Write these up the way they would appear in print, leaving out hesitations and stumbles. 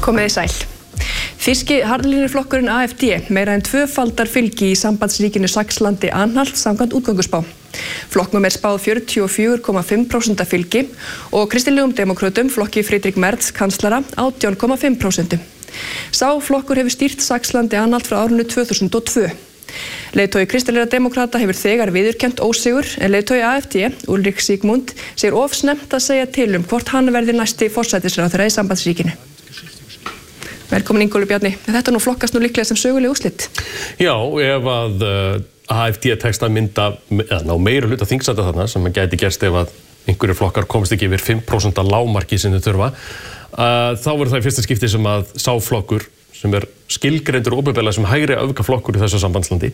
Komiði sæl. Þýski harðlínuflokkurinn AfD meira en tvöfaldar fylgi í sambandsríkinu Saxlandi-Anhalt samkvæmt útgönguspá. Flokknum spáð 44,5% fylgi og kristilegum demókrötum flokki Friedrich Merz kanslara 18,5%. Sá flokkur hefur stýrt Saxlandi-Anhalt frá árinu 2002. Leiðtogi kristilegra demókrata hefur þegar viðurkennt ósigur en leiðtogi AfD, Ulrich Sigmund, segir of snemmt að segja til hvort hann verði næsti forsætisráðherra í sambandsríkinu. Velkomin Ingólfur Bjarni. Þetta nú flokkast nú líklega sem söguleg úrslit. Já, ef að AfD tekst að mynda ná meira hluta þingsæta þarna sem gæti gerst ef að einhverjir flokkar komast ekki yfir 5% lágmarki sem þau þurfa, þá verður það í fyrsta skipti sem að sá flokkur sem skilgreindur opinberlega sem hægri öfgaflokkur í þessu sambandslandi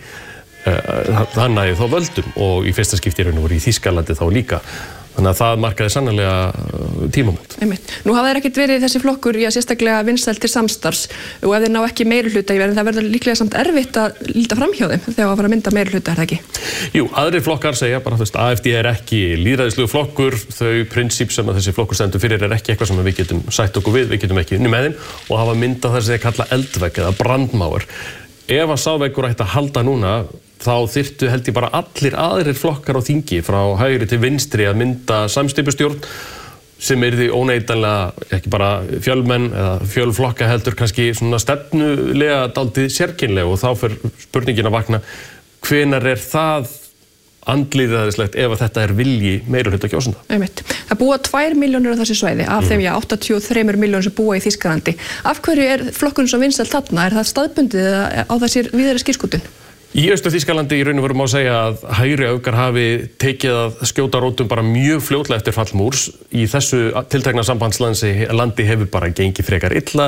hann næði þá völdum og í fyrsta skipti voru í Þýskalandi þá líka. Þannig að það markaði sannarlega tímamót. Nú hafa þeir ekkert verið þessi flokkur sérstaklega vinsæll til samstarfs og ef þeir ná ekki meirihluta en það verður líklega samt erfitt að líta fram hjá þeim þegar að fara að mynda meirihluta, það ekki? Jú, aðrir flokkar segja bara AfD ekki lýðræðislegu flokkur, þau prinsíp sem að þessi flokkur stendur fyrir ekki eitthvað sem við getum sætt okkur við getum ekki unni með þeim og hafa myndað það sem þeir kalla eldvegg eða brandmáur. Ef að sá veggur ætti að halda núna þá þyrftu held ég bara allir aðrir flokkar á þingi frá hægri til vinstri að mynda samsteypustjórn sem yrði óneitanlega ekki bara fjölmenn eða fjölflokka heldur kannski svona stefnulega dálítið sérkynlega og þá fer spurningin að vakna hvenær það andlýðræðislegt ef að þetta vilji meirihluta kjósenda. Það búa 2 milljónir á þessu svæði af þeim 83 milljónir sem búa í Þýskalandi. Af hverju flokkurinn svo vinsæll þarna? Það staðbundið eða á þessir víðari skírskotun? Í Austur-Þýskalandi í raun og veru má segja að hægri öfgar hafi tekið að skjóta rótum bara mjög fljótlega eftir fall múrs. Í þessu tiltekna sambandslandi hefur bara gengið frekar illa,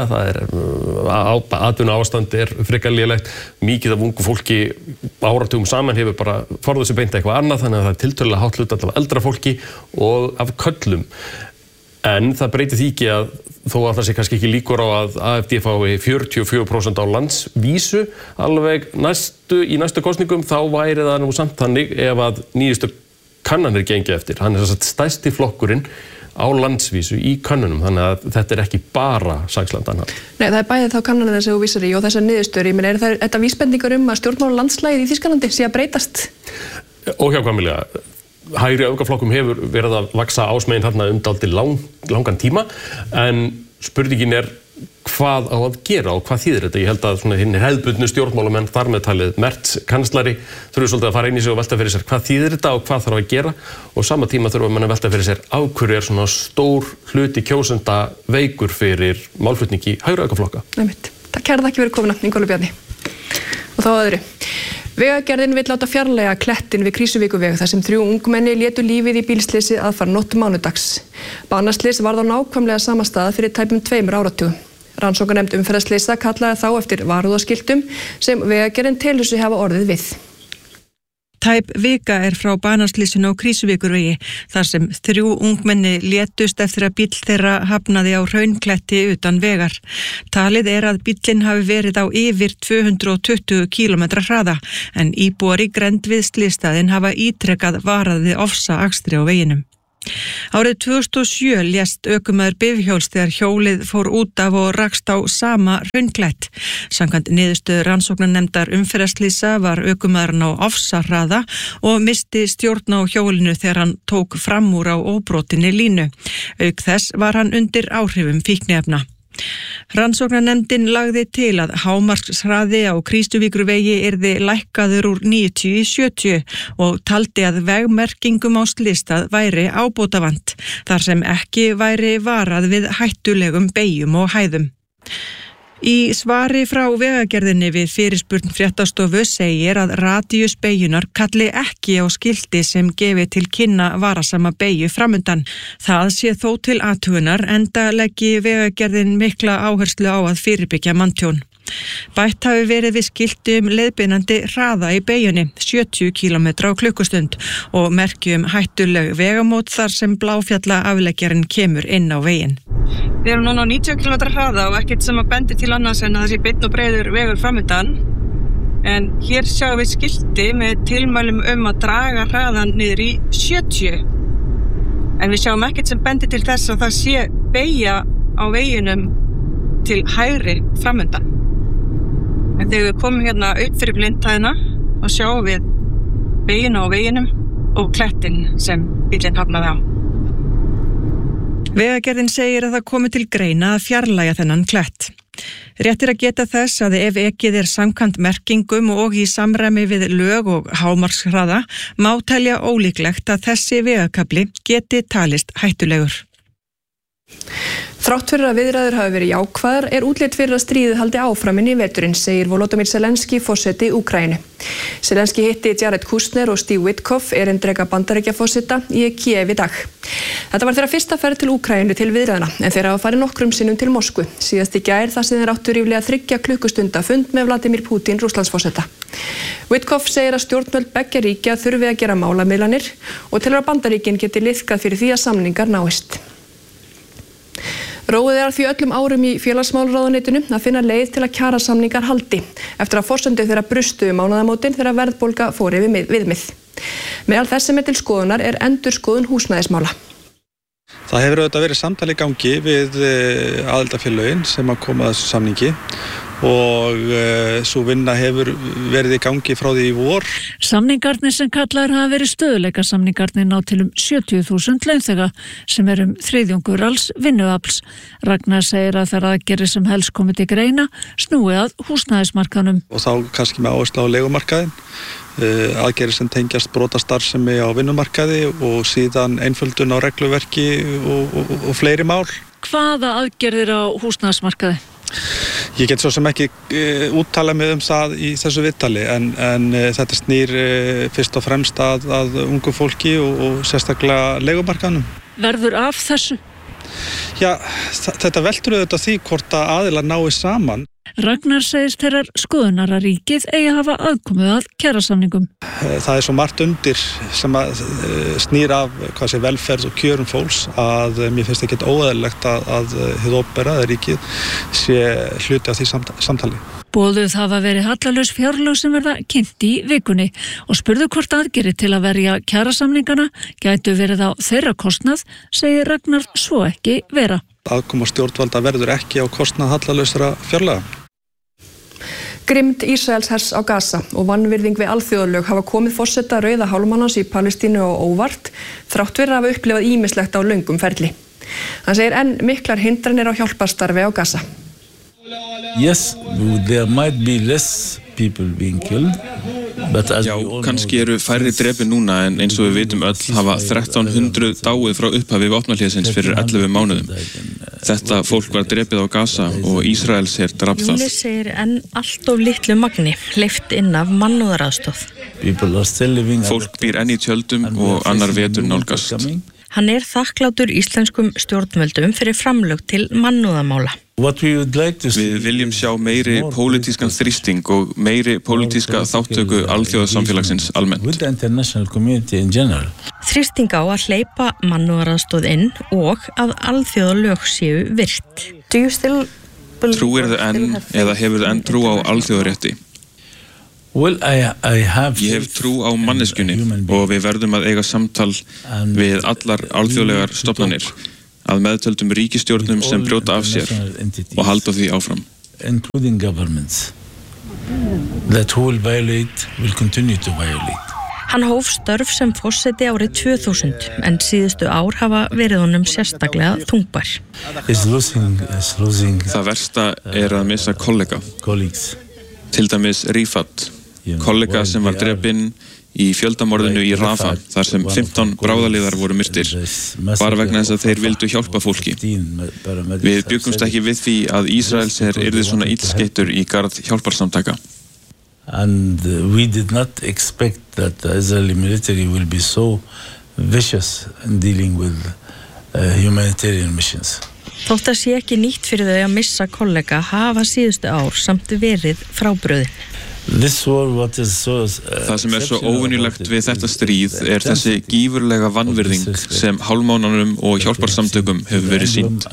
atvinnuástand frekar lélegt, mikið af ungu fólki áratugum saman hefur bara forðað sér beint eitthvað annað, þannig að það tiltölulega hátt hlutfall af eldra fólki og af körlum. En það breytir því ekki að þó að það sé kannski ekki líkur á að AfD fái 44% á landsvísu alveg í næstu kosningum þá væri það nú samt þannig ef að nýjustu kannanir gengi eftir. Hann stærsti flokkurinn á landsvísu í könnunum, þannig að þetta ekki bara Saxlandi-Anhalt. Nei, það bæði þá kannanir sem þú vísar í og þessar niðurstöður. Ég meina, þetta vísbendingar að stjórnmálalandslagið í Þýskalandi sé að breytast? Óhjákvæmilega. Hægri öfgaflokkum hefur verið að vaksa ásmegin þarna dálítið langan tíma en spurningin hvað á að gera og hvað þýðir þetta. Ég held að hinn hefðbundnu stjórnmálamenn þar með talið Merz kanslari þurfa svolítið að fara inn í sig og velta fyrir sér hvað þýðir þetta og hvað þarf að gera og sama tíma þurfa mann að velta fyrir sér af hverju svona stór hluti kjósenda veikur fyrir málflutningi hægri öfgaflokka. Það kæra þakki fyrir komuna, Ingólfur Bjarni. Og þá öðru. Vegagerðin vill láta fjarlægja klettin við Krýsuvíkurveg þar sem 3 ungmenni létu lífið í bílslysi aðfarnótt mánudags. Banaslys varð á nákvæmlega sama stað fyrir tæpum 2 áratugum. Rannsóknarnefnd umferðarslysa kallaði þá eftir varúðarskiltum sem Vegagerðin telur sig hafa orðið við. Tæp vika frá banaslysinu á Krýsuvíkurvegi þar sem 3 ungmenni létust eftir að bíll þeirra hafnaði á hraunkletti utan vegar. Talið að bíllinn hafi verið á yfir 220 km hraða en íbúar í grennd við slysstaðinn hafa ítrekað varað við ofsa akstri á veginum. Árið 2007 lést ökumaður bifhjóls þegar hjólið fór út af og rakst á sama hraunklett. Samkvæmt niðurstöðu rannsóknarnefndar umferðarslysa var ökumaðurinn á ofsahraða og missti stjórn á hjólinu þegar hann tók fram úr á óbrotinni línu. Auk þess var hann undir áhrifum fíkniefna. Rannsóknarnefndin lagði til að hámarkshraði á Krýsuvíkurvegi yrði lækkaður úr 90 í 70 og taldi að vegmerkingum á slysstað væri ábótavant, þar sem ekki væri varað við hættulegum beygjum og hæðum. Í svari frá Vegagerðinni við fyrirspurn Fréttastofu segir að radíus beygjunar kalli ekki á skilti sem gefi til kynna varasama beygju framundan. Það sé þó til athugunar enda leggi Vegagerðin mikla áherslu á að fyrirbyggja manntjón. Bætt hafi verið við skilti leiðbeinandi hraða í beygjunni 70 km á klukkustund og merki hættuleg vegamót þar sem Bláfjallaafleggjarinn kemur inn á veginn. Við erum núna á 90 km hraða og ekkert sem að bendi til annars en að það sé beinn og breiður vegur framundan. En hér sjáum við skilti með tilmælum að draga hraðan niður í 70. En við sjáum ekkert sem bendi til þess að það sé beygja á veginum til hægri framundan. En þegar við komum hérna upp fyrir blindhæðina og sjáum við vegina á veginum og klettinn sem bíllinn hafnaði á. Vegagerðin segir að það komi til greina að fjarlægja þennan klett. Rétt að geta þess að ef ekið samkvæmt merkingum og í samræmi við lög og hámarkshraða má telja ólíklegt að þessi vegakafli geti talist hættulegur. Þrátt fyrir að viðræður hafi verið jákvæðar útlit fyrir að stríðið haldi áfram inn í veturinn, segir Volodymyr Zelenský, forseti Úkraínu. Zelenský hitti Jared Kushner og Steve Witkoff, erindreka Bandaríkjaforseta, í Kiev í dag. Þetta var þeirra fyrsta ferð til Úkraínu til viðræðna, en þeir hafa farið nokkrum sinnum til Moskvu. Síðast í gær þar sem þeir áttu ríflega 3 klukkustunda fund með Vladimir Putin, Rússlandsforseta. Witkoff segir að stjórnvöld beggja ríkja þurfi að gera málamiðlanir og telur að Bandaríkin geti liðkað fyrir því að samningar náist. Róið því öllum árum í félagsmálaráðuneytinu að finna leið til að kjarasamningar haldi eftir að forsendur þeirra brustu mánaðamótin þegar verðbólga fór yfir viðmið. Meðal þess sem til skoðunar endurskoðun húsnæðismála. Það hefur auðvitað verið samtal í gangi við aðildarfélögin sem að koma að þessu samningi og svo vinna hefur verið í gangi frá því í vor. Samningarnir sem kallaðir hafa verið stöðuleikasamningarnir ná til 70.000 launþega sem 3/4 alls vinnuafls. Ragnar segir að þær aðgerðir sem helst komið til greina snúi að húsnæðismarkaðnum. Og þá kannski með áherslu á leigumarkaðinn, aðgerðir sem tengjast brotastarfsemi á vinnumarkaði og síðan einföldun á regluverki og fleiri mál. Hvaða aðgerðir á húsnæðismarkaði? Ég get svo sem ekki úttala mig það í þessu viðtali en þetta snýr fyrst og fremst að ungu fólki og sérstaklega leigumarkaðnum. Verður af þessu? Já, þetta veltur auðvitað því hvort að aðilar nái saman. Ragnar segist þeirrar skoðunar að ríkið eigi að hafa aðkomu að kjarasamningum. Það svo margt undir sem að snýr af velferð og kjörum fólks að mér finnst ekki óeðlilegt að hið opinbera eða ríkið sé hluti af því samtali. Boðuð hafa verið hallalaus fjárlög sem verða kynnt í vikunni og spurðu hvort aðgerðir til að verja kjarasamningana gætu verið á þeirra kostnað, segir Ragnar svo ekki vera. Aðkoma stjórnvalda verður ekki á kostnað hallalausra fjárlaga. Grimmd Ísraelshers á Gaza og vanvirðing við alþjóðalög hafa komið forseta Rauða hálfmánans í Palestínu á óvart þrátt fyrir að hafa upplifað ýmislegt á löngum ferli. Hann segir enn miklar hindranir á hjálparstarfi á Gaza. Yes, there might be less people being killed. Já, kannski færri drepin núna en eins og við vitum öll hafa 1300 dáið frá upphafi vopnahlésins fyrir 11 mánuðum. Þetta fólk var drepið á Gaza og Ísraels drap það. Júli segir enn allt of litlu magni hleypt inn af mannúðaraðstoð. Fólk býr enn í tjöldum og annar vetur nálgast. Hann þakklátur íslenskum stjórnvöldum fyrir framlög til mannúðamála. Við viljum sjá meiri pólitískan þrýsting og meiri pólitíska þáttöku alþjóðasamfélagsins almennt. Þrýsting á að hleypa mannúðaraðstoð inn og að alþjóðalög séu virt. Trúirðu enn eða hefurðu enn trú á alþjóðarétti? Ég hef trú á manneskjunni og við verðum að eiga samtal við allar alþjóðlegar stofnanir að meðtöldum ríkisstjórnum sem brjóta af sér og halda því áfram. Hann hóf störf sem forseti árið 2000 en síðustu ár hafa verið honum sérstaklega þungbær. Það versta að missa kollega. Til dæmis Rifat, kollega sem var drepinn í fjöldamorðinu í Rafa, þar sem 15 bráðaliðar voru myrtir, bara vegna þess að þeir vildu hjálpa fólki. Við bjuggumst ekki við því að Ísraelsher yrði svona illskeittur í garð hjálparsamtaka. And we did not expect that the Israeli military will be so vicious in dealing with humanitarian missions. Þótt að sé ekki nýtt fyrir þau að missa kollega hafa síðustu ár samt verið frábröðin. Það sem svo óvenjulegt við þetta stríð þessi gífurlega vanvirðing sem hálfmánanum og hjálparsamtökum hefur verið sýnt.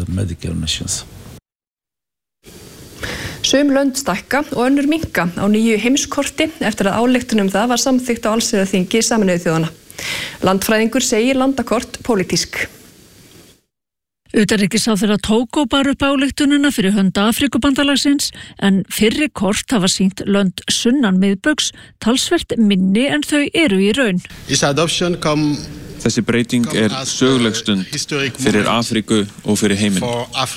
Sum lönd stækka og önnur minnka á nýju heimskorti eftir að ályktun það var samþykkt á allsherjarþingi Sameinuðu þjóðanna. Landfræðingur segir landakort pólitísk. Utanríkisráðherra Tógó bar upp ályktunina fyrir hönd Afríkubandalagsins en fyrri kort hafa sýnt lönd sunnan miðbaugs talsvert minni en þau eru í raun. Þessi breyting söguleg stund fyrir Afríku og fyrir heiminn.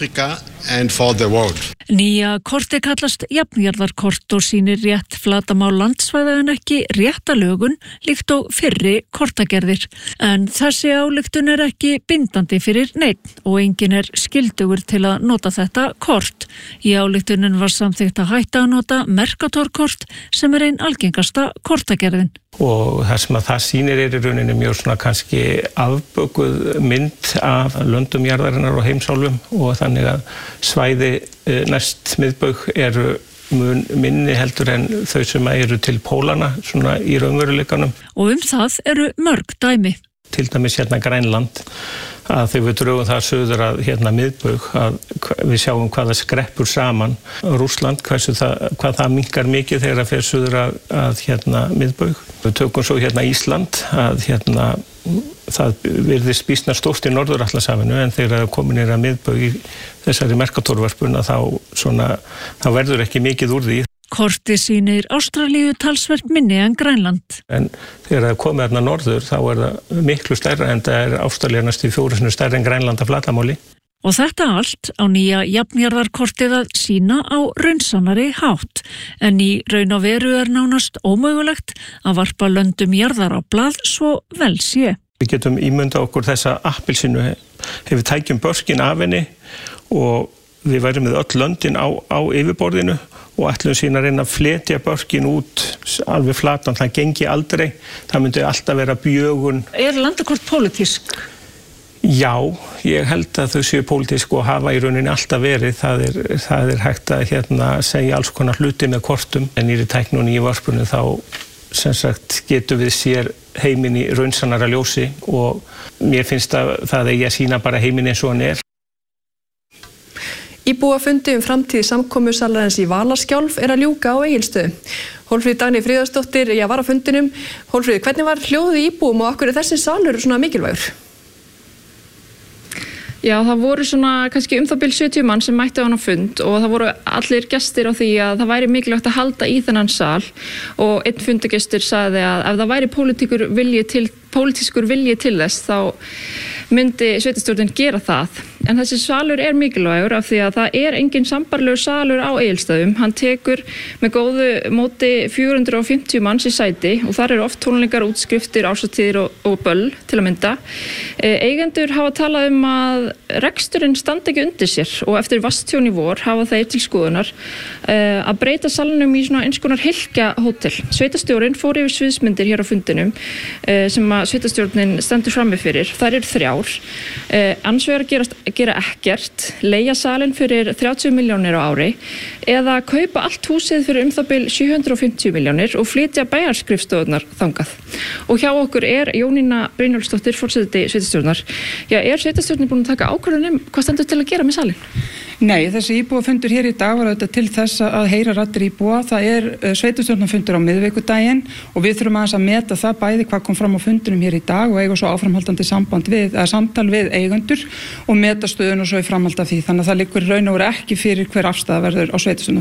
Nýja korti kallast jafnjarðarkort og sýnir rétt flatamál landsvæða en ekki réttalögun líkt og fyrri kortagerðir. En þessi ályktun ekki bindandi fyrir neinn og enginn skyldugur til að nota þetta kort. Í ályktunin var samþykkt að hætta að nota Mercator-kort sem ein algengasta kortagerðin. Og það sem að það sýnir í rauninni mjög svona kannski afbökuð mynd af löndum jarðarinnar og heimsálfum og þannig að svæði næst miðbaug eru mun minni heldur en þau sem eru til pólana svona í raunveruleikanum. Og það eru mörg dæmi. Til dæmis Grænland, að þegar við drögum það söður að miðbaug, að við sjáum hvað það skreppur saman. Rússland, hvað það minnkar mikið þegar það fer söður að miðbaug. Við tökum svo Ísland, að það virðist býsna stórt í Norður-Atlantshafinu en þegar það komin að miðbaug í þessari Mercator-vörpun þá verður ekki mikið úr því. Kortið sýnir Ástralíu talsvert minni en Grænland. En þegar það komið norður þá það miklu stærra en það Ástralía næstu 4 sinnum stærra en Grænland að flatarmáli. Og þetta allt á nýja jafnjarðarkortið að sýna á raunsannari hátt. En í raun og veru nánast ómögulegt að varpa löndum jarðar á blað svo vel sé. Við getum ímyndað okkur þessa appelsínu hefur tækjum börkin af henni og við værum með öll löndin á yfirborðinu og ætlum sína að reyna að fletja börkin út alveg flatan, það gengi aldrei, það myndi alltaf vera bjögun. Landakort pólitísk? Já, ég held að þau séu pólitísk og hafa í rauninni alltaf verið, það hægt að segja alls konar hluti með kortum, en í tækni og nýju varpunum þá sem sagt getum við sér heiminn í raunsannara ljósi og mér finnst að það eigi að sýna bara heiminn eins og hann Íbúafundi framtíð samkomusalarins í Valaskjálf að ljúka á Egilsstöðum. Hólmfríður Dagný Fríðarsdóttir var á fundinum. Hólmfríður, hvernig var hljóðið í íbúum og af hverju þessi salur svona mikilvægur? Já, það voru svona kannski það bil 70 mann sem mættu á hana fund og það voru allir gestir á því að það væri mikilvægt að halda í þennan sal og einn fundagestur sagði að ef það væri pólitískur vilji til þess þá myndi sveitarstjórnin gera það. En þessi salur mikilvægur af því að það engin sambarlegur salur á Egilsstöðum. Hann tekur með góðu móti 450 manns í sæti og þar eru oft tónleikar, útskriftir, árshátíðir og böll til að mynda. Eigendur hafa talað að reksturinn standi ekki undir sér og eftir vatnstjón í vor hafa þeir til skoðunar að breyta salnum í svona eins konar hylkjahótel. Sveitarstjórinn fór yfir sviðsmyndir hér á fundinum sem að sveitarstjórnin stendur frammi fyrir. Þær eru 3. Annars vegar að gera ekkert, leigja salinn fyrir 30 milljónir á ári eða kaupa allt húsið fyrir það bil 750 milljónir og flytja bæjarskrifstofunar þangað. Og hjá okkur Jónína Brynjólfsdóttir, forseti sveitarstjórnar. Já, sveitarstjórnin búin að taka ákvörðun hvað stendur til að gera með salinn? Nei, þessi íbúafundur hér í dag var auðvitað til þess að heyra raddir íbúa. Það sveitarstjórnarfundur á miðvikudaginn og við þurfum aðeins að meta það bæði hvað kom fram á fundunum hér í dag og eiga svo áframhaldandi samtal við eigendur og meta stöðun og svo í framhald af því. Þannig að það liggur raun og veru ekki fyrir hver afstaða verður á sveitarstjórnarfundi.